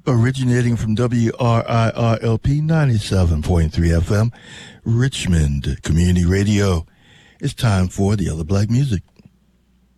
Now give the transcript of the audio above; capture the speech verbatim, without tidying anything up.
Originating from W R I R L P ninety-seven point three F M, Richmond Community Radio. It's time for the Other Black Music.